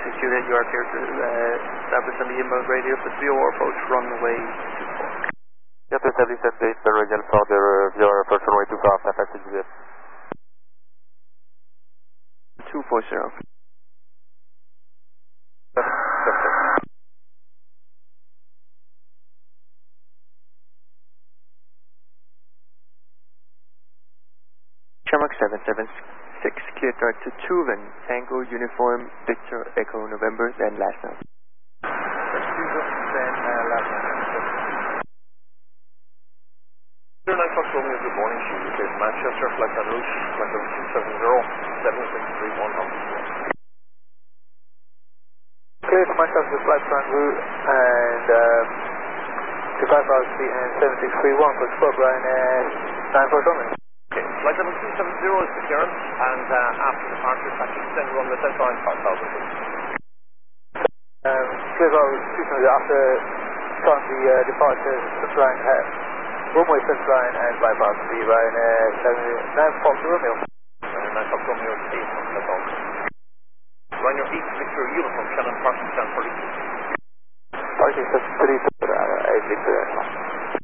Six Juliet, you are clear to establish on the inbound radio for VOR approach runway 24. You have to establish that base meridian for the VOR approach runway 24 after 5 Six Juliet. 240. Shamrock 776, clear direct to Tuven, Tango, Uniform, Victor, Echo, November, then last note. Then last note. 09 Fox Romeo, good morning, she is Manchester, flight en route, flight 270, 7631 Clear for Manchester, flight en route, and 25 hours feet and 7631 for Spot Ryanair 9 Fox Romeo. Okay, flight level 270 is the clearance, and after departure, taxi extend runway 10 times 5,000 feet. Clear for 270 after starting the departure, flying runway 10 line and bypass the Ryanair 9 Fox Romeo. 9 Fox Romeo, 8, that's all. Ryanair 8, Victor, Uniform, Shannon, parking stand 32. Parking stand 32, 8 Victor.